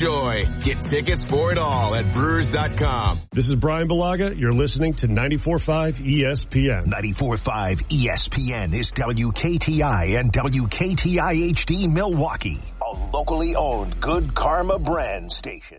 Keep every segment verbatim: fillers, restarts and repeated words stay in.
Joy. Get tickets for it all at Brewers dot com. This is Brian Balaga. You're listening to ninety-four point five E S P N. ninety-four point five E S P N is W K T I and W K T I H D Milwaukee, a locally owned Good Karma brand station.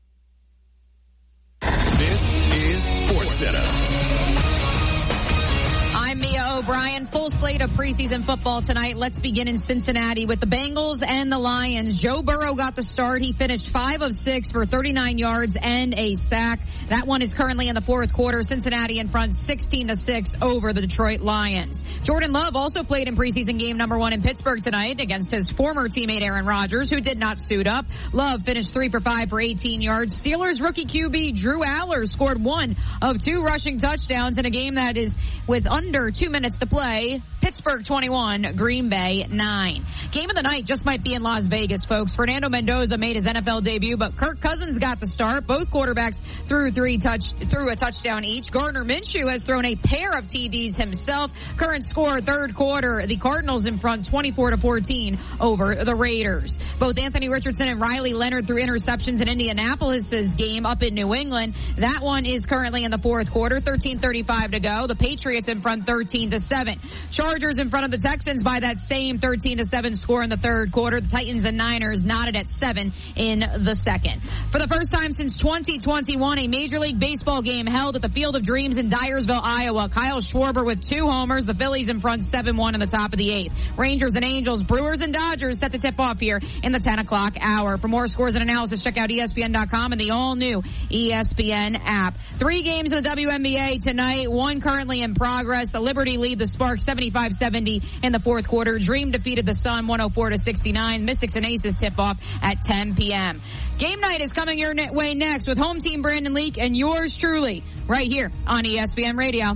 This is SportsCenter. I'm Mia O'Brien. Full slate of preseason football tonight. Let's begin in Cincinnati with the Bengals and the Lions. Joe Burrow got the start. He finished five of six for thirty-nine yards and a sack. That one is currently in the fourth quarter. Cincinnati in front sixteen to six over the Detroit Lions. Jordan Love also played in preseason game number one in Pittsburgh tonight against his former teammate Aaron Rodgers, who did not suit up. Love finished three for five for eighteen yards. Steelers rookie Q B Drew Aller scored one of two rushing touchdowns in a game that is with under two minutes to play. Pittsburgh twenty-one, Green Bay nine. Game of the night just might be in Las Vegas, folks. Fernando Mendoza made his N F L debut, but Kirk Cousins got the start. Both quarterbacks threw three touch, threw a touchdown each. Gardner Minshew has thrown a pair of T Ds himself. Current score, third quarter, the Cardinals in front twenty-four to fourteen over the Raiders. Both Anthony Richardson and Riley Leonard threw interceptions in Indianapolis's game up in New England. That one is currently in the fourth quarter, thirteen thirty-five to go. The Patriots in front thirteen to seven. Chargers in front of the Texans by that same thirteen to seven score in the third quarter. The Titans and Niners knotted at seven in the second. For the first time since twenty twenty-one, a Major League Baseball game held at the Field of Dreams in Dyersville, Iowa. Kyle Schwarber with two homers. The Phillies in front seven one in the top of the eighth. Rangers and Angels, Brewers and Dodgers set to tip off here in the ten o'clock hour. For more scores and analysis, check out E S P N dot com and the all-new E S P N app. Three games in the W N B A tonight, one currently in progress. The Liberty lead the Sparks seventy-five seventy in the fourth quarter. Dream defeated the Sun one oh four to sixty-nine. Mystics and Aces tip off at ten p.m. Game night is coming your way next with home team Brandon Leak and yours truly right here on E S P N Radio.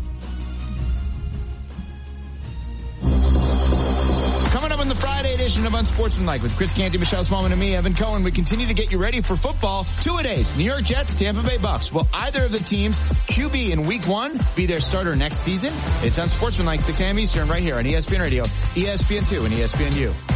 Coming up on the Friday edition of Unsportsmanlike with Chris Canty, Michelle Smallman, and me, Evan Cohen, we continue to get you ready for football. Two-a-days, New York Jets, Tampa Bay Bucks. Will either of the teams' Q B in week one be their starter next season? It's Unsportsmanlike, six a.m. Eastern, right here on E S P N Radio, E S P N two, and E S P N U.